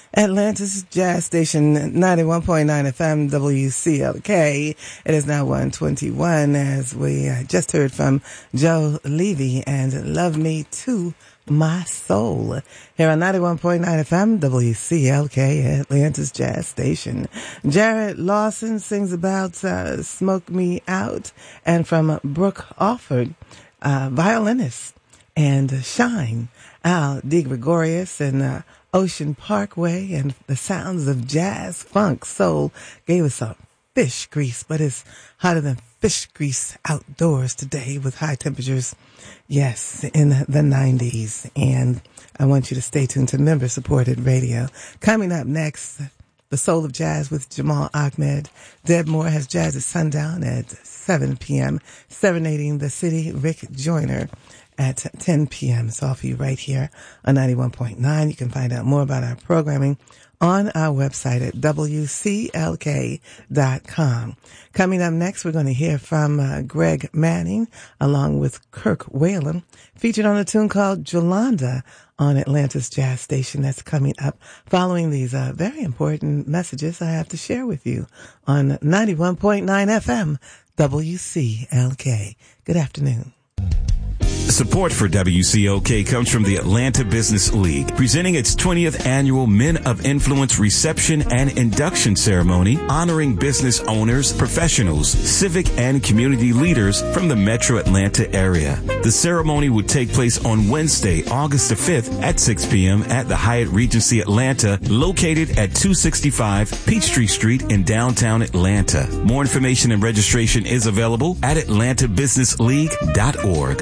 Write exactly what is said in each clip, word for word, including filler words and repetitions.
Atlanta's Jazz Station, ninety-one point nine F M, W C L K. It is now one twenty-one as we uh, just heard from Joe Levy and Love Me to My Soul. Here on ninety-one point nine F M, W C L K, Atlanta's Jazz Station. Jared Lawson sings about uh, Smoke Me Out, and from Brooke Alford, uh, violinist, and Shine, Al DeGregorius, and uh, Ocean Parkway, and the sounds of jazz, funk, soul gave us a fish grease, but it's hotter than fish grease outdoors today with high temperatures, yes, in the nineties. And I want you to stay tuned to member-supported radio. Coming up next, the Soul of Jazz with Jamal Ahmed. Deb Moore has Jazz at Sundown at seven p.m., serenading the city. Rick Joyner at ten p.m. It's all for you right here on ninety-one point nine. You can find out more about our programming on our website at W C L K dot com. Coming up next, we're going to hear from uh, Greg Manning along with Kirk Whalen, featured on a tune called Jolanda on Atlanta's Jazz Station. That's coming up following these uh, very important messages I have to share with you on ninety-one point nine F M, W C L K. Good afternoon. Support for W C O K comes from the Atlanta Business League, presenting its twentieth annual Men of Influence reception and induction ceremony, honoring business owners, professionals, civic and community leaders from the metro Atlanta area. The ceremony will take place on Wednesday, August the fifth at six p.m. at the Hyatt Regency Atlanta, located at two sixty-five Peachtree Street in downtown Atlanta. More information and registration is available at atlanta business league dot org.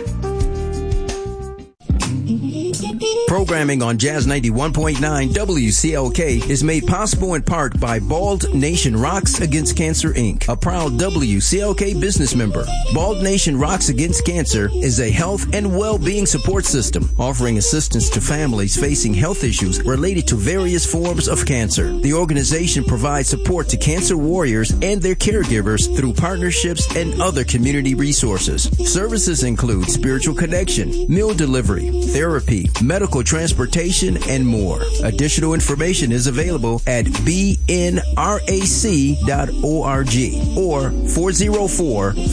Programming on Jazz ninety-one point nine W C L K is made possible in part by Bald Nation Rocks Against Cancer, Incorporated, a proud W C L K business member. Bald Nation Rocks Against Cancer is a health and well-being support system offering assistance to families facing health issues related to various forms of cancer. The organization provides support to cancer warriors and their caregivers through partnerships and other community resources. Services include spiritual connection, meal delivery, therapy, medical transportation, and more. Additional information is available at b n r a c dot org or four oh four,